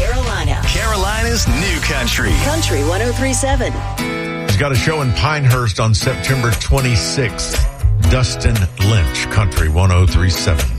Carolina. Carolina's new country. Country 103.7. He's got a show in Pinehurst on September 26th. Dustin Lynch, Country 103.7.